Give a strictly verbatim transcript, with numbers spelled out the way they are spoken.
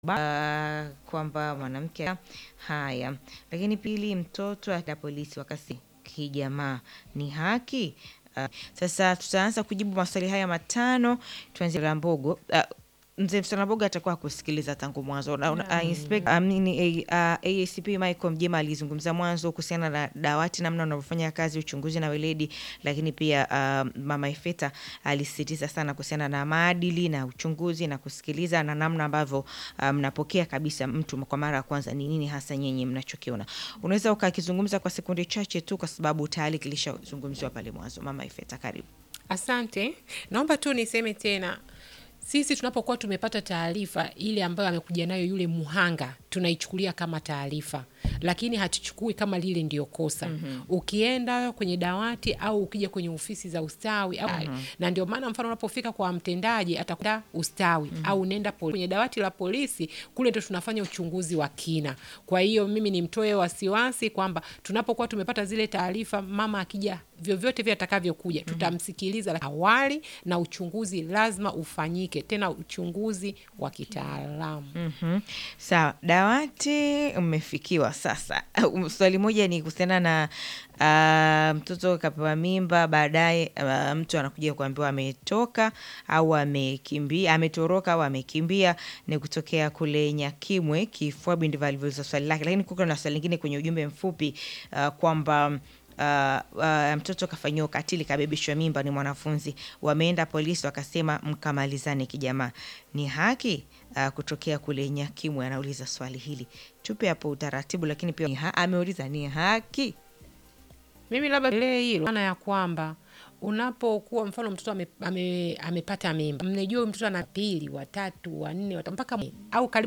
Ba kwamba mwanamke haya. Lakini pili mtoto hata polisi wakasi kijamaa ni haki. Uh, sasa tutaanza kujibu maswali haya matano. Tuanze la Mbogo. Uh, Mzee Mbogo atakuwa kusikiliza tangu mwanzo. Na uh, inspect amini uh, A A C P Michael Mjema alizungumza mwanzo kuhusiana na dawati namna wanavyofanya kazi uchunguzi na weledi, lakini pia uh, Mama Ifeta alisisitiza sana kuhusiana na maadili na uchunguzi na kusikiliza na namna ambavyo mnapokea um, kabisa mtu kwa mara ya kwanza ni nini hasa nyenye mnachokiona. Unaweza ukakizungumza kwa sekunde chache tu kwa sababu tayari kilishazungumziwa pale mwanzo. Mama Ifeta, karibu. Asante. Naomba tu niseme tena, sisi tunapokuwa tumepata taarifa ile ambayo amekuja nayo yule muhanga, tunaichukulia kama taarifa, lakini hatuchukui kama lile ndio kosa. Mm-hmm. Ukienda kwenye dawati au ukija kwenye ofisi za ustawi au mm-hmm. na ndio maana mfano unapofika kwa mtendaji atakwenda ustawi mm-hmm. au nenda poli. Kwenye dawati la polisi kule ndio tunafanya uchunguzi wa kina. Kwa hiyo mimi nimtoe wasiwasi kwamba tunapokuwa tumepata zile taarifa, mama akija vyovyote vile atakavyokuja mm-hmm. tutamsikiliza awali, na uchunguzi lazima ufanyike, tena uchunguzi wa kitaalamu. Mhm. Sawa, dawati umefikiwa sasa. Swali moja ni kuhusiana na uh, mtoto kapewa mimba, baadaye uh, mtu anakuja kuambiwa ametoka au amekimbia, ametoroka au amekimbia, ni kutokea kule Nyakimwe Kifwabi, ndivyo alivyouliza swali lake. Lakini kuko na swali lingine kwenye ujumbe mfupi uh, kwamba Uh, uh, mtoto kafanyiwa ukatili, kabebeshwa mimba, ni mwanafunzi, wameenda polisi wakasema mkamalizane kijamaa, ni haki? Uh, kutokea kule Nyakimwe anauliza swali hili, tupe hapo utaratibu, lakini pia ha- ameuliza ni haki. Mimi labda ile hilo maana ya kwamba unapokuwa mfano mtoto ame, ame, amepata mimba, mnajua mtoto ana pili, watatu, wanne, mpaka au karibu